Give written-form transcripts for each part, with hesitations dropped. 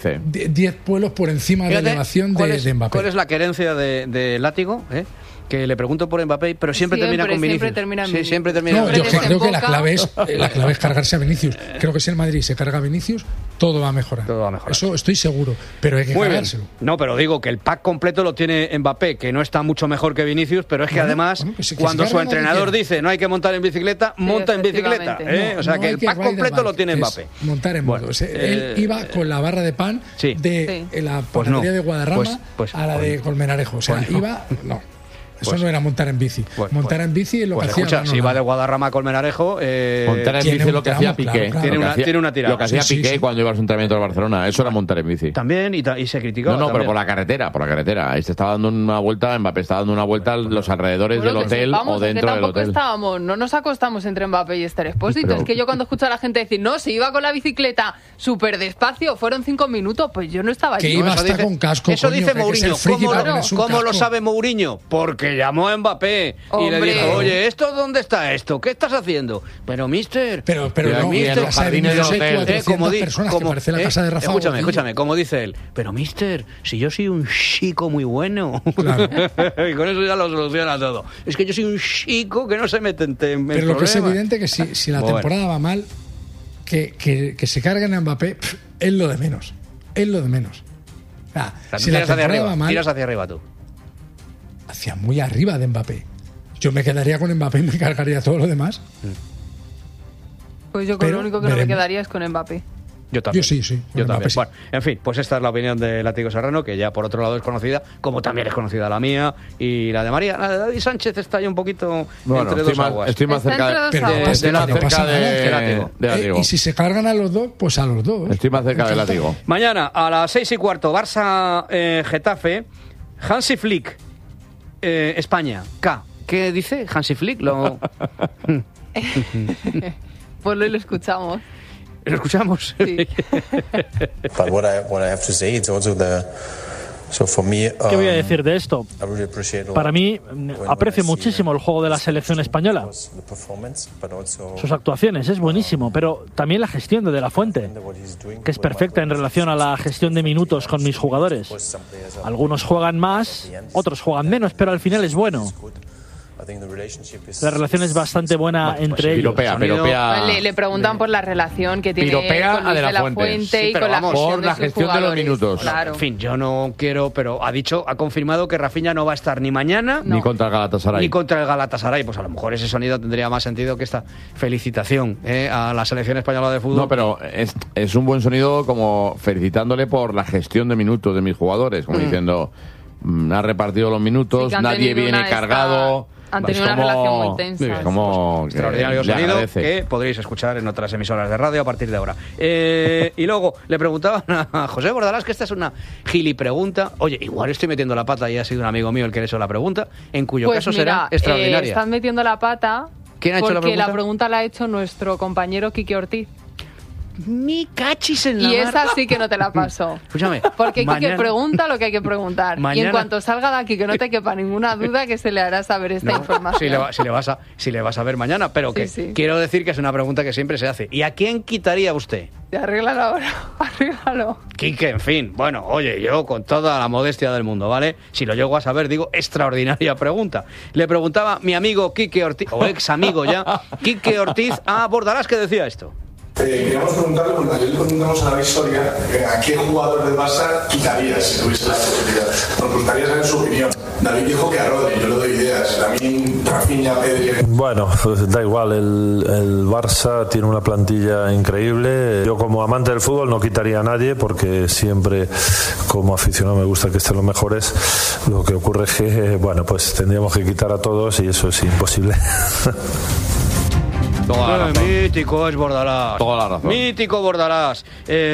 10 pueblos por encima de la elevación de Mbappé. ¿Cuál es la querencia de Látigo? Que le pregunto por Mbappé, pero siempre termina con Vinicius. Siempre termina. Yo creo que la clave es cargarse a Vinicius. Creo que si el Madrid se carga a Vinicius, todo va a mejorar. Eso estoy seguro, pero hay que cargárselo. No, pero digo que el pack completo lo tiene Mbappé, que no está mucho mejor que Vinicius, pero es que además, cuando su entrenador dice no hay que montar en bicicleta, monta en bicicleta. O sea, que el pack completo lo tiene Mbappé. Montar en moto. Él iba con la barra de pan de la panadería de Guadarrama a la de Colmenarejo. O sea, iba... No. Eso no era montar en bici. Montar en bici es lo que hacía. Escucha, si va de Guadarrama a Colmenarejo... montar en bici es lo que hacía Piqué. Claro. Tiene una tirada. Lo que hacía Piqué cuando iba a su entrenamiento de Barcelona. Eso era montar en bici. También, y se criticaba. No, pero por la carretera. Ahí se estaba dando una vuelta, Mbappé estaba dando una vuelta a los alrededores del hotel o dentro del hotel. No nos acostamos entre Mbappé y Esther Expósito. Es que yo cuando escucho a la gente decir, no, se iba con la bicicleta súper despacio, fueron 5 minutos, pues yo no estaba allí. Que iba hasta con casco. Eso dice Mourinho. ¿Cómo lo sabe Mourinho? Porque llamó a Mbappé y le dijo, oye, ¿esto dónde está esto? ¿Qué estás haciendo? Pero mister, pero no, mister, los jardines del hotel, personas que parece la casa de Rafa. Escúchame, como dice él, pero mister, si yo soy un chico muy bueno. Claro. Y con eso ya lo soluciona todo. Es que yo soy un chico que no se mete en pero problemas. Lo que es evidente que si la temporada va mal, que se carguen a Mbappé es lo de menos. Es lo de menos. Si la temporada va mal, tiras hacia arriba tú. Hacia muy arriba de Mbappé. Yo me quedaría con Mbappé y me cargaría todo lo demás. Pues yo con lo único que no me quedaría es con Mbappé. Yo también. Yo también. Bueno, en fin, pues esta es la opinión de Látigo Serrano, que ya por otro lado es conocida, como también es conocida la mía y la de María. La de David Sánchez está ahí un poquito entre dos aguas. Estoy más cerca de Látigo. Y si se cargan a los dos, pues a los dos. Estoy más cerca de Látigo. Mañana a las 6:15, Barça Getafe, Hansi Flick, España, K. ¿Qué dice Hansi Flick? Pues lo escuchamos. ¿Lo escuchamos? Sí. But what I have to say, it's also ¿Qué voy a decir de esto? Para mí, aprecio muchísimo el juego de la selección española. Sus actuaciones es buenísimo, pero también la gestión de la Fuente, que es perfecta en relación a la gestión de minutos con mis jugadores. Algunos juegan más, otros juegan menos, pero al final es bueno. La relación es bastante buena entre ellos. Le preguntan por la relación que tiene con Luis de la Fuente y con la gestión de los minutos. Claro. En fin, yo no quiero, pero ha confirmado que Rafinha no va a estar ni mañana ni contra el Galatasaray. Pues a lo mejor ese sonido tendría más sentido que esta felicitación a la selección española de fútbol. No, pero es un buen sonido como felicitándole por la gestión de minutos de mis jugadores, como diciendo, ha repartido los minutos, nadie viene cargado. Han tenido una relación muy tensa. Es como extraordinario sonido que podréis escuchar en otras emisoras de radio a partir de ahora. Y luego le preguntaban a José Bordalás, que esta es una gilipregunta. Oye, igual estoy metiendo la pata y ha sido un amigo mío el que le hizo la pregunta, en cuyo caso será extraordinaria. Estás metiendo la pata. ¿Quién ha hecho la pregunta? Porque la pregunta la ha hecho nuestro compañero Quique Ortiz. Mi cachis en la y esa sí que no te la paso. Escúchame. Porque Quique pregunta lo que hay que preguntar. Y en cuanto salga de aquí, que no te quepa ninguna duda que se le hará saber esta información. Si le vas a ver mañana, pero que quiero decir que es una pregunta que siempre se hace. ¿Y a quién quitaría usted? Arréglalo ahora, arréglalo. Quique, en fin, bueno, oye, yo con toda la modestia del mundo, ¿vale? Si lo llego a saber, digo, extraordinaria pregunta. Le preguntaba mi amigo Quique Ortiz, o ex amigo ya, Quique Ortiz a Bordalás, que decía esto. Queríamos preguntarle, porque ayer le preguntamos a la historia, ¿a qué jugador del Barça quitarías si tuviese la posibilidad? Nos gustaría saber su opinión. David dijo que a Rodri, yo le doy ideas. A mí, Rafinha, Pedri... Bueno, pues da igual, el Barça tiene una plantilla increíble. Yo como amante del fútbol no quitaría a nadie, porque siempre como aficionado me gusta que estén los mejores. Lo que ocurre es que, bueno, pues tendríamos que quitar a todos y eso es imposible. Mítico es Bordalás. Toda la razón. Mítico Bordalás.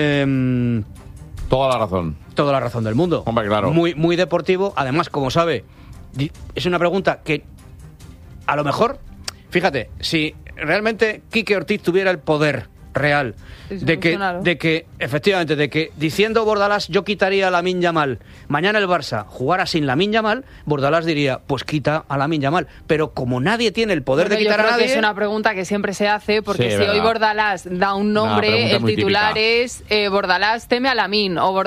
Toda la razón. Toda la razón del mundo. Hombre, claro. Muy deportivo. Además, como sabe, es una pregunta que a lo mejor, fíjate, si realmente Quique Ortiz tuviera el poder real de que efectivamente, de que diciendo Bordalás yo quitaría a Lamine Yamal, mañana el Barça jugara sin Lamine Yamal, Bordalás diría pues quita a Lamine Yamal, pero como nadie tiene el poder de quitar a nadie... Que es una pregunta que siempre se hace, porque si hoy Bordalás da un nombre, el titular típica. Es Bordalás teme a Lamine, o